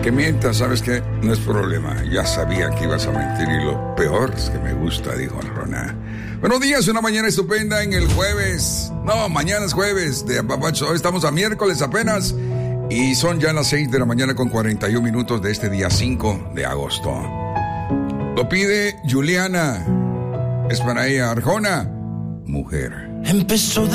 Que mientas, ¿sabes qué? No es problema. Ya sabía que ibas a mentir y lo peor es que me gusta, dijo Rona. Buenos días, una mañana estupenda en el jueves. No, mañana es jueves de Apapacho. Hoy estamos a miércoles apenas y son ya las 6 de la mañana con 41 minutos de este día 5 de agosto. Lo pide Juliana. Es para ella, Arjona, mujer. Empezó